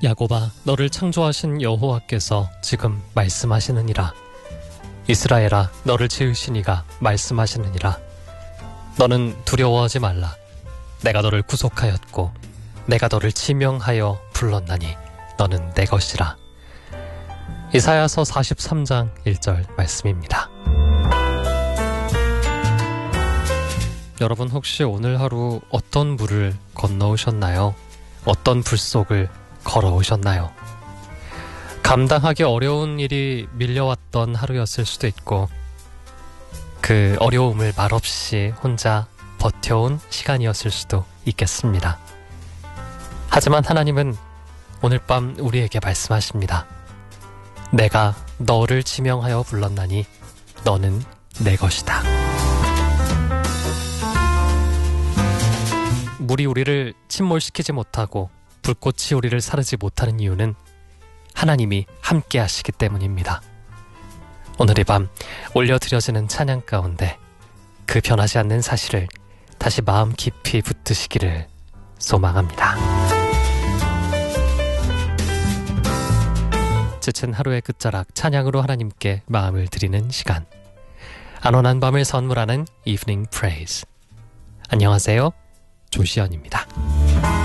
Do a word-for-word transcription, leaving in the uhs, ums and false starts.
야곱아, 너를 창조하신 여호와께서 지금 말씀하시느니라. 이스라엘아, 너를 지으신 이가 말씀하시느니라. 너는 두려워하지 말라. 내가 너를 구속하였고 내가 너를 지명하여 불렀나니 너는 내 것이라. 이사야서 사십삼 장 일 절 말씀입니다. 여러분, 혹시 오늘 하루 어떤 물을 건너오셨나요? 어떤 불 속을 걸어오셨나요? 감당하기 어려운 일이 밀려왔던 하루였을 수도 있고, 그 어려움을 말없이 혼자 버텨온 시간이었을 수도 있겠습니다. 하지만 하나님은 오늘 밤 우리에게 말씀하십니다. 내가 너를 지명하여 불렀나니 너는 내 것이다. 물이 우리를 침몰시키지 못하고 불꽃이 우리를 사르지 못하는 이유는 하나님이 함께 하시기 때문입니다. 오늘 이 밤 올려드려지는 찬양 가운데 그 변하지 않는 사실을 다시 마음 깊이 붙드시기를 소망합니다. 지친 하루의 끝자락 찬양으로 하나님께 마음을 드리는 시간, 안온한 밤을 선물하는 Evening Praise. 안녕하세요, 조시연입니다.